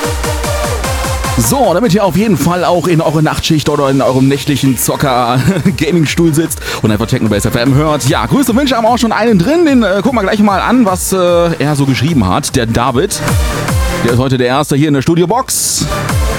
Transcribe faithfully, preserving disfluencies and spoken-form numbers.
So, damit ihr auf jeden Fall auch in eurer Nachtschicht oder in eurem nächtlichen Zocker-Gaming-Stuhl sitzt und einfach Technobase F M hört. Ja, Grüße und Wünsche haben wir auch schon einen drin. Den äh, gucken wir gleich mal an, was äh, er so geschrieben hat. Der David. Der ist heute der Erste hier in der Studiobox.